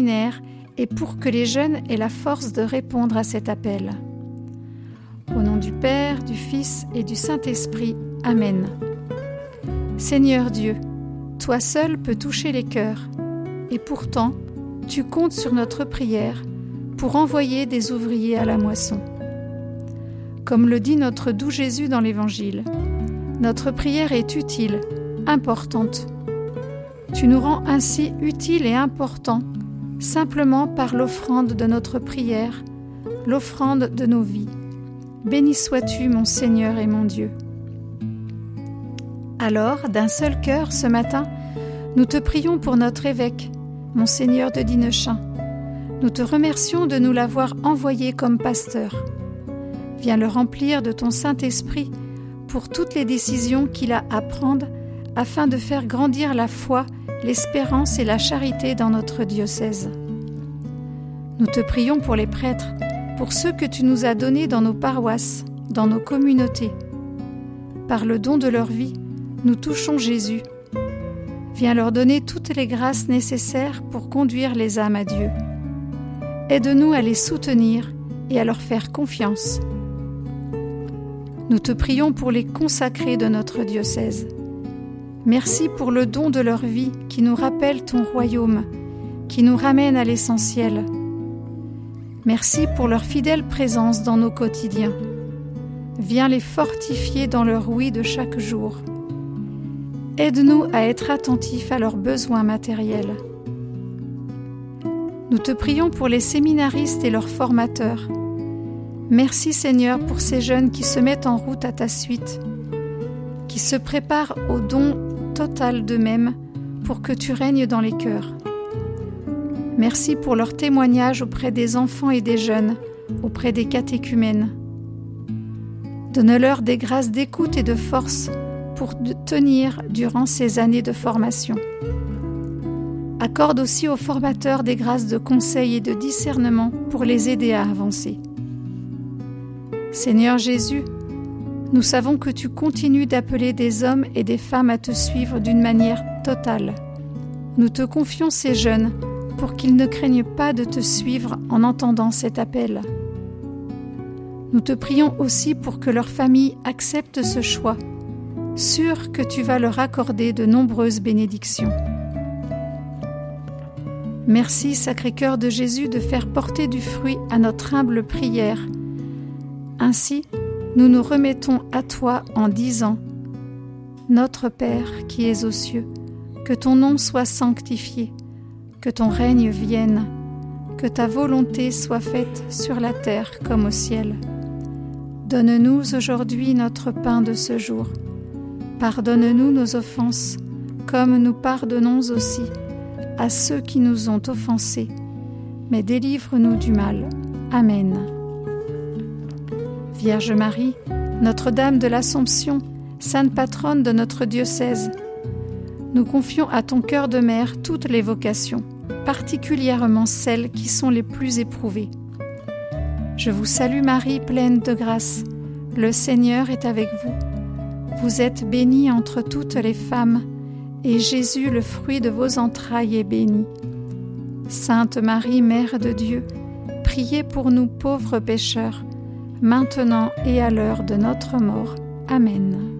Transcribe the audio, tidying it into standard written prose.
séminaire et pour que les jeunes aient la force de répondre à cet appel. Au nom du Père, du Fils et du Saint-Esprit. Amen. Seigneur Dieu, toi seul peux toucher les cœurs, et pourtant, tu comptes sur notre prière pour envoyer des ouvriers à la moisson. Comme le dit notre doux Jésus dans l'Évangile, notre prière est utile, importante. Tu nous rends ainsi utiles et importants simplement par l'offrande de notre prière, l'offrande de nos vies. Béni sois-tu, mon Seigneur et mon Dieu. Alors, d'un seul cœur, ce matin, nous te prions pour notre évêque, Monseigneur de Dinechain. Nous te remercions de nous l'avoir envoyé comme pasteur. Viens le remplir de ton Saint-Esprit pour toutes les décisions qu'il a à prendre afin de faire grandir la foi, l'espérance et la charité dans notre diocèse. Nous te prions pour les prêtres, pour ceux que tu nous as donnés dans nos paroisses, dans nos communautés. Par le don de leur vie, nous touchons Jésus. Viens leur donner toutes les grâces nécessaires pour conduire les âmes à Dieu. Aide-nous à les soutenir et à leur faire confiance. Nous te prions pour les consacrés de notre diocèse. Merci pour le don de leur vie qui nous rappelle ton royaume, qui nous ramène à l'essentiel. Merci pour leur fidèle présence dans nos quotidiens. Viens les fortifier dans leur oui de chaque jour. Aide-nous à être attentifs à leurs besoins matériels. Nous te prions pour les séminaristes et leurs formateurs. Merci Seigneur pour ces jeunes qui se mettent en route à ta suite, qui se préparent au don total d'eux-mêmes pour que tu règnes dans les cœurs. Merci pour leur témoignage auprès des enfants et des jeunes, auprès des catéchumènes. Donne-leur des grâces d'écoute et de force pour tenir durant ces années de formation. Accorde aussi aux formateurs des grâces de conseil et de discernement pour les aider à avancer. Seigneur Jésus, nous savons que tu continues d'appeler des hommes et des femmes à te suivre d'une manière totale. Nous te confions ces jeunes pour qu'ils ne craignent pas de te suivre en entendant cet appel. Nous te prions aussi pour que leur famille accepte ce choix, sûrs que tu vas leur accorder de nombreuses bénédictions. Merci, Sacré-Cœur de Jésus, de faire porter du fruit à notre humble prière. Ainsi, nous nous remettons à toi en disant « Notre Père qui es aux cieux, que ton nom soit sanctifié, que ton règne vienne, que ta volonté soit faite sur la terre comme au ciel. Donne-nous aujourd'hui notre pain de ce jour. Pardonne-nous nos offenses, comme nous pardonnons aussi à ceux qui nous ont offensés, mais délivre-nous du mal. Amen. Vierge Marie, Notre-Dame de l'Assomption, sainte patronne de notre diocèse, nous confions à ton cœur de mère toutes les vocations, particulièrement celles qui sont les plus éprouvées. Je vous salue Marie, pleine de grâce. Le Seigneur est avec vous. Vous êtes bénie entre toutes les femmes, et Jésus, le fruit de vos entrailles, est béni. Sainte Marie, Mère de Dieu, priez pour nous pauvres pécheurs, maintenant et à l'heure de notre mort. Amen.